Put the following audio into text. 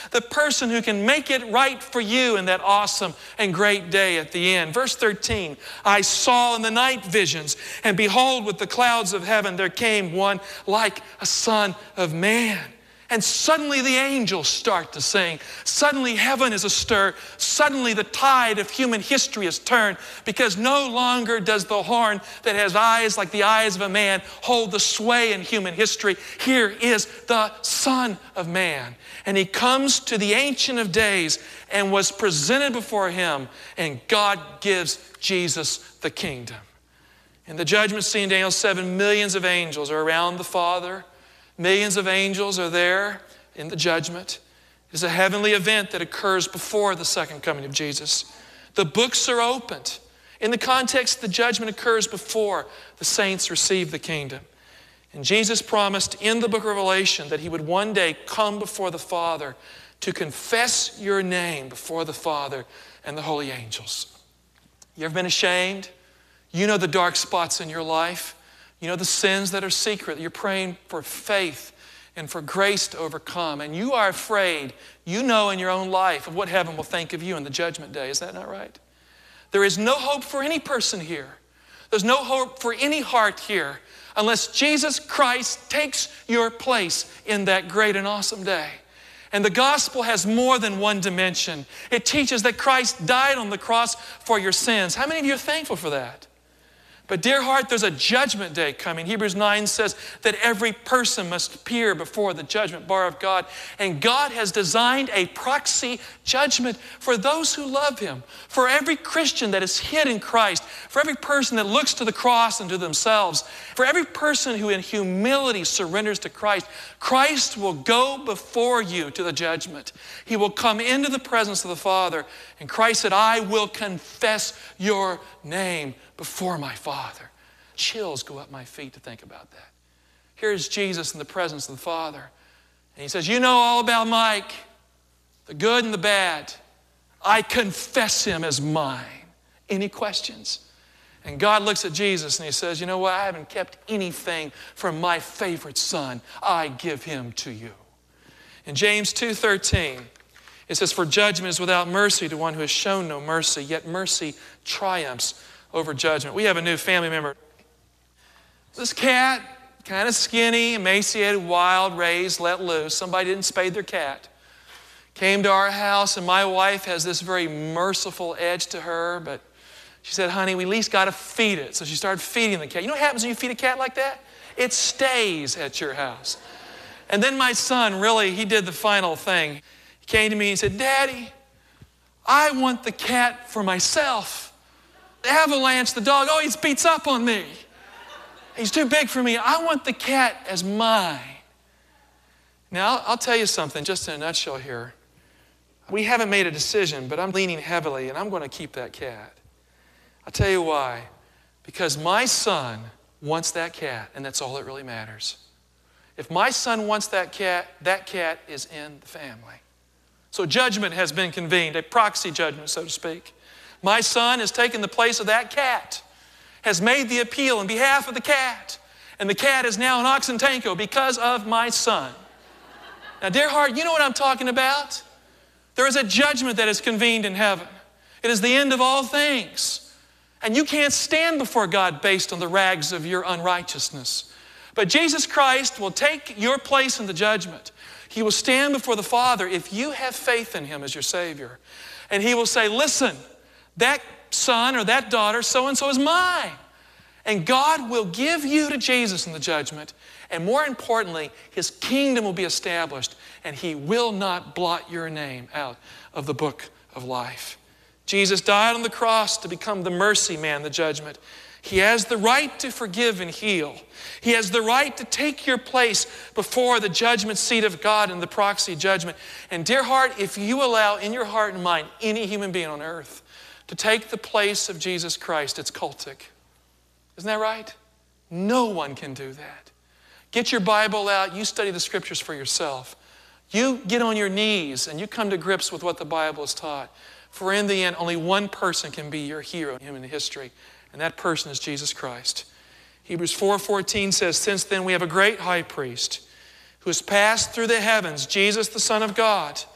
the person who can make it right for you in that awesome and great day at the end. Verse 13, I saw in the night visions, and behold, with the clouds of heaven there came one like a son of man. And suddenly the angels start to sing. Suddenly heaven is astir. Suddenly the tide of human history is turned, because no longer does the horn that has eyes like the eyes of a man hold the sway in human history. Here is the Son of Man. And he comes to the Ancient of Days and was presented before him, and God gives Jesus the kingdom. In the judgment scene, Daniel 7, millions of angels are around the Father. Millions of angels are there in the judgment. It is a heavenly event that occurs before the second coming of Jesus. The books are opened. In the context, the judgment occurs before the saints receive the kingdom. And Jesus promised in the book of Revelation that he would one day come before the Father to confess your name before the Father and the holy angels. You ever been ashamed? You know the dark spots in your life. You know the sins that are secret. You're praying for faith and for grace to overcome. And you are afraid, you know in your own life, of what heaven will think of you in the judgment day. Is that not right? There is no hope for any person here. There's no hope for any heart here unless Jesus Christ takes your place in that great and awesome day. And the gospel has more than one dimension. It teaches that Christ died on the cross for your sins. How many of you are thankful for that? But dear heart, there's a judgment day coming. Hebrews 9 says that every person must appear before the judgment bar of God. And God has designed a proxy judgment for those who love him. For every Christian that is hid in Christ. For every person that looks to the cross and to themselves. For every person who in humility surrenders to Christ. Christ will go before you to the judgment. He will come into the presence of the Father. And Christ said, I will confess your name before my Father. Chills go up my feet to think about that. Here's Jesus in the presence of the Father. And he says, you know all about Mike, the good and the bad. I confess him as mine. Any questions? And God looks at Jesus and he says, you know what? I haven't kept anything from my favorite son. I give him to you. In James 2:13, it says, for judgment is without mercy to one who has shown no mercy, yet mercy triumphs over judgment. We have a new family member. This cat, kind of skinny, emaciated, wild, raised, let loose. Somebody didn't spade their cat. Came to our house, and my wife has this very merciful edge to her, but she said, honey, we at least got to feed it. So she started feeding the cat. You know what happens when you feed a cat like that? It stays at your house. And then my son, really, he did the final thing. He came to me and said, Daddy, I want the cat for myself. Avalanche, the dog, oh, he beats up on me. He's too big for me. I want the cat as mine. Now, I'll tell you something, just in a nutshell here. We haven't made a decision, but I'm leaning heavily, and I'm going to keep that cat. I'll tell you why. Because my son wants that cat, and that's all that really matters. If my son wants that cat is in the family. So judgment has been convened, a proxy judgment, so to speak. My son has taken the place of that cat, has made the appeal on behalf of the cat, and the cat is now in Oxentanko because of my son. Now, dear heart, you know what I'm talking about? There is a judgment that is convened in heaven. It is the end of all things. And you can't stand before God based on the rags of your unrighteousness. But Jesus Christ will take your place in the judgment. He will stand before the Father if you have faith in him as your Savior. And he will say, listen, that son or that daughter, so-and-so is mine. And God will give you to Jesus in the judgment. And more importantly, his kingdom will be established, and he will not blot your name out of the book of life. Jesus died on the cross to become the mercy man, the judgment. He has the right to forgive and heal. He has the right to take your place before the judgment seat of God in the proxy judgment. And dear heart, if you allow in your heart and mind any human being on earth to take the place of Jesus Christ, it's cultic. Isn't that right? No one can do that. Get your Bible out. You study the scriptures for yourself. You get on your knees and you come to grips with what the Bible has taught. For in the end, only one person can be your hero in human history, and that person is Jesus Christ. Hebrews 4:14 says, since then we have a great high priest who has passed through the heavens, Jesus the Son of God.